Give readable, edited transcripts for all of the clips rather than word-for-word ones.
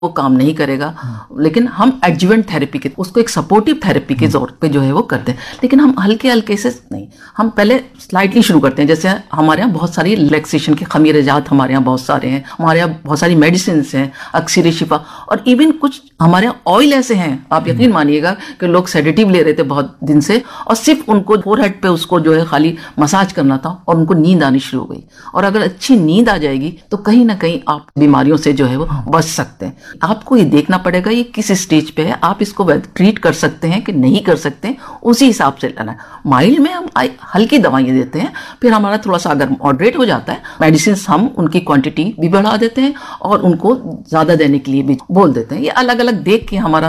वो काम नहीं करेगा। लेकिन हम एडजुवेंट थेरेपी के, उसको एक सपोर्टिव थेरेपी के तौर पे जो है वो करते हैं। लेकिन हम हल्के हल्के से नहीं, हम पहले स्लाइटली शुरू करते हैं। जैसे हमारे यहाँ बहुत सारी रिलैक्सेशन के खमीर जात हमारे यहाँ बहुत सारे हैं, हमारे यहाँ बहुत सारी मेडिसिन हैं, अक्सर शिफा, और इवन कुछ हमारे यहाँ ऑयल ऐसे हैं, आप यकीन मानिएगा कि लोग सेडेटिव ले रहे थे बहुत दिन से, और सिर्फ उनको फोरहेड पे उसको जो है खाली मसाज करना था और उनको नींद आनी शुरू हो गई। और अगर अच्छी नींद आ जाएगी तो कहीं ना कहीं आप बीमारियों से जो है वो बच सकते हैं। आपको ये देखना पड़ेगा ये किस स्टेज पे है, आप इसको ट्रीट कर सकते हैं कि नहीं कर सकते हैं, उसी हिसाब से लेना है। माइल्ड में हम हल्की दवाइयां देते हैं, फिर हमारा थोड़ा सा अगर मॉडरेट हो जाता है, मेडिसिन हम उनकी क्वांटिटी भी बढ़ा देते हैं और उनको ज्यादा देने के लिए भी बोल देते हैं। ये अलग अलग देख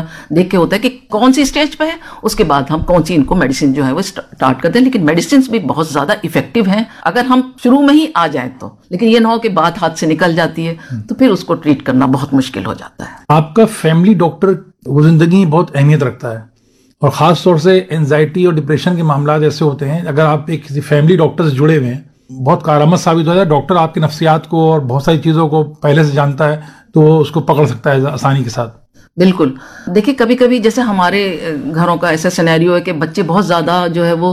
के होता है कि कौन सी स्टेज पे है, उसके बाद हम कौन सी इनको मेडिसिन जो है वो स्टार्ट करते हैं। लेकिन मेडिसिन भी बहुत ज्यादा इफेक्टिव हैं अगर हम शुरू में ही आ जाए तो। लेकिन ये ना हो कि बात हाथ से निकल जाती है तो फिर उसको ट्रीट करना बहुत मुश्किल हो जाता है। आपका फैमिली डॉक्टर वो जिंदगी में बहुत अहमियत रखता है, और खास तौर से एंजाइटी और डिप्रेशन के मामला ऐसे होते हैं, अगर आप एक किसी फैमिली डॉक्टर से जुड़े हुए हैं, बहुत कारआमद साबित होता है। डॉक्टर आपकी नफ्सियात को और बहुत सारी चीजों को पहले से जानता है, तो उसको पकड़ सकता है आसानी के साथ। बिल्कुल। देखिए, कभी कभी जैसे हमारे घरों का ऐसा सिनेरियो है कि बच्चे बहुत ज़्यादा जो है वो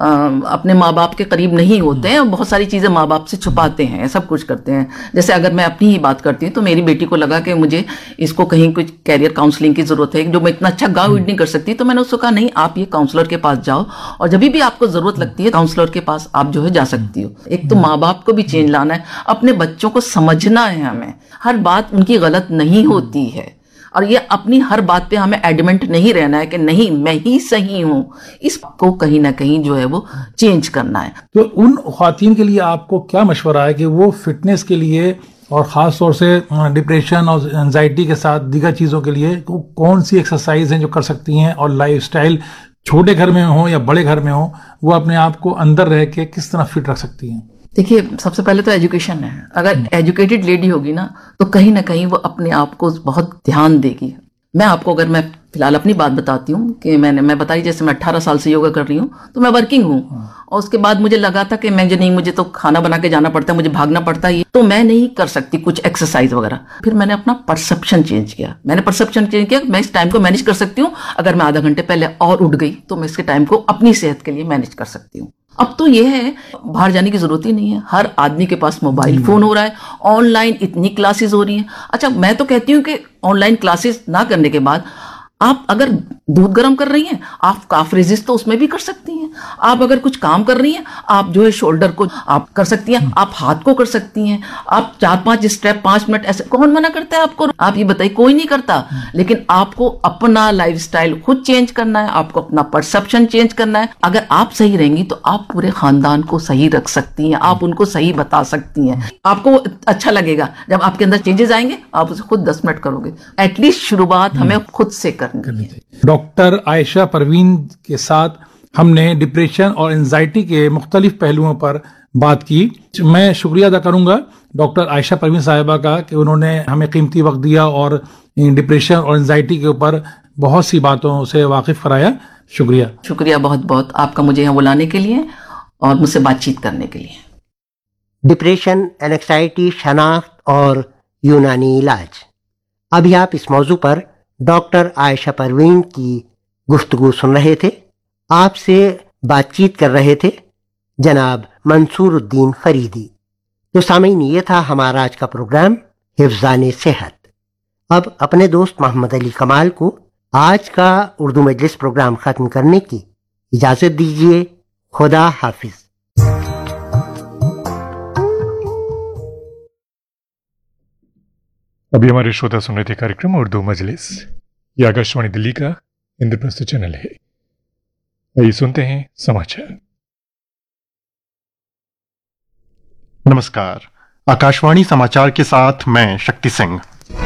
अपने माँ बाप के करीब नहीं होते हैं, बहुत सारी चीज़ें माँ बाप से छुपाते हैं, सब कुछ करते हैं। जैसे अगर मैं अपनी ही बात करती हूँ तो मेरी बेटी को लगा कि मुझे इसको कहीं कुछ कैरियर काउंसलिंग की ज़रूरत है, जो मैं इतना अच्छा गाइड नहीं कर सकती। तो मैंने उसको कहा नहीं, आप ये काउंसलर के पास जाओ और जब भी आपको ज़रूरत लगती है काउंसलर के पास आप जो है जा सकती हो। एक तो माँ बाप को भी चेंज लाना है, अपने बच्चों को समझना है, हमें हर बात उनकी गलत नहीं होती है, और ये अपनी हर बात पे हमें एडमेंट नहीं रहना है कि नहीं मैं ही सही हूं। इसको कहीं ना कहीं जो है वो चेंज करना है। तो उन ख्वातीन के लिए आपको क्या मशवरा है कि वो फिटनेस के लिए और ख़ास तौर से डिप्रेशन और एंजाइटी के साथ दीगर चीज़ों के लिए कौन सी एक्सरसाइज हैं जो कर सकती हैं, और लाइफस्टाइल छोटे घर में हो या बड़े घर में हो, वो अपने आप को अंदर रह के किस तरह फिट रख सकती हैं? देखिए, सबसे पहले तो एजुकेशन है। अगर एजुकेटेड लेडी होगी ना तो कहीं ना कहीं वो अपने आप को बहुत ध्यान देगी। मैं फिलहाल अपनी बात बताती हूँ कि मैं बताई, जैसे मैं 18 साल से योगा कर रही हूँ, तो मैं वर्किंग हूँ, और उसके बाद मुझे लगा था कि मुझे तो खाना बना के जाना पड़ता है, मुझे भागना पड़ता है, तो मैं नहीं कर सकती कुछ एक्सरसाइज वगैरह। फिर मैंने अपना परसेप्शन चेंज किया। मैं इस टाइम को मैनेज कर सकती हूँ, अगर मैं आधा घंटे पहले और उठ गई तो मैं इसके टाइम को अपनी सेहत के लिए मैनेज कर सकती हूँ। अब तो ये है, बाहर जाने की जरूरत ही नहीं है, हर आदमी के पास मोबाइल फोन हो रहा है, ऑनलाइन इतनी क्लासेस हो रही हैं। अच्छा, मैं तो कहती हूँ कि ऑनलाइन क्लासेस ना करने के बाद आप अगर दूध गर्म कर रही हैं, आप काफ रेजिस्ट तो उसमें भी कर सकती हैं। आप अगर कुछ काम कर रही हैं, आप जो है शोल्डर को आप कर सकती हैं, आप हाथ को कर सकती हैं, आप 4-5 स्टेप 5 मिनट ऐसे, कौन मना करता है आपको? आप ये बताइए, कोई नहीं करता। लेकिन आपको अपना लाइफस्टाइल खुद चेंज करना है, आपको अपना परसेप्शन चेंज करना है। अगर आप सही रहेंगी तो आप पूरे खानदान को सही रख सकती हैं, आप उनको सही बता सकती हैं। आपको अच्छा लगेगा जब आपके अंदर चेंजेस आएंगे, आप उसे खुद 10 मिनट करोगे। एटलीस्ट शुरुआत हमें खुद से करनी है। डॉक्टर आयशा परवीन के साथ हमने डिप्रेशन और एंजाइटी के मुख्तलिफ पहलुओं पर बात की। मैं शुक्रिया अदा करूंगा डॉक्टर आयशा परवीन साहिबा का कि उन्होंने हमें कीमती वक्त दिया और डिप्रेशन और एंजाइटी के ऊपर बहुत सी बातों से वाकिफ कराया। शुक्रिया बहुत बहुत आपका मुझे यहाँ बुलाने के लिए और मुझसे बातचीत करने के लिए। डिप्रेशन, एंजाइटी, शनाख्त और यूनानी इलाज। अभी आप इस मौजू पर डॉक्टर आयशा परवीन की गुफ्तगू सुन रहे थे। आपसे बातचीत कर रहे थे जनाब मंसूरुद्दीन फरीदी। तो सामीन, ये था हमारा आज का प्रोग्राम हिफ्ज़ाने सेहत। अब अपने दोस्त मोहम्मद अली कमाल को आज का उर्दू मजलिस प्रोग्राम खत्म करने की इजाजत दीजिए। खुदा हाफिज। अभी हमारे श्रोता सुन रहे थे कार्यक्रम उर्दू मजलिस। ये आकाशवाणी दिल्ली का इंद्रप्रस्थ चैनल है। आइए सुनते हैं समाचार। नमस्कार, आकाशवाणी समाचार के साथ मैं शक्ति सिंह।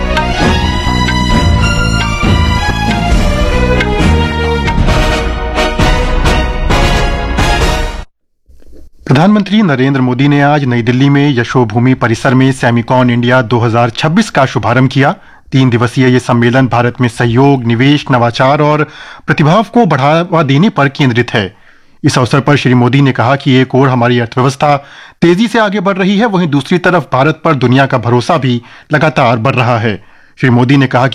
प्रधानमंत्री नरेंद्र मोदी ने आज नई दिल्ली में यशोभूमि परिसर में सेमिकॉन इंडिया 2026 का शुभारंभ किया। 3 दिवसीय ये सम्मेलन भारत में सहयोग, निवेश, नवाचार और प्रतिभाव को बढ़ावा देने पर केंद्रित है। इस अवसर पर श्री मोदी ने कहा कि एक ओर हमारी अर्थव्यवस्था तेजी से आगे बढ़ रही है, वहीं दूसरी तरफ भारत पर दुनिया का भरोसा भी लगातार बढ़ रहा है। श्री मोदी ने कहा कि